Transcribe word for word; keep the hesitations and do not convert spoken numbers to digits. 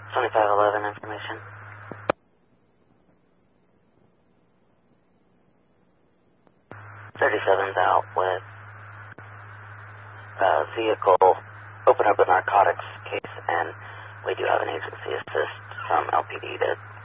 twenty-five eleven information. thirty-seven's out with a vehicle, open up a narcotics case, and we do have an agency assist from L P D to